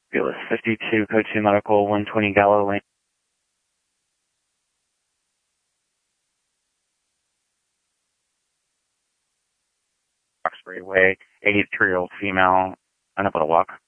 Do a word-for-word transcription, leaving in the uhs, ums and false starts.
Fearless fifty-two, code two medical, one twenty Gallo Lane. Roxbury Way, eighty-three-year-old female, unable to walk.